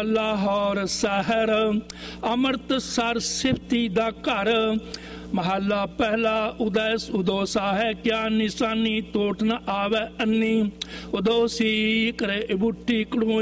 लाहौर शहर अमृतसर सिफती दा घर। महला पहला उदैस उदोसा है क्या निशानी टोट न आवे अन्नी। उदोसी करे बूटी कड़ू